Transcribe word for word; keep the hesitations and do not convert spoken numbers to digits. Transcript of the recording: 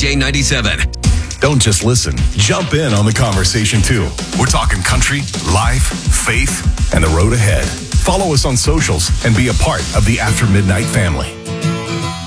J ninety-seven. Don't just listen. Jump in on the conversation, too. We're talking country, life, faith, and the road ahead. Follow us on socials and be a part of the After Midnight family.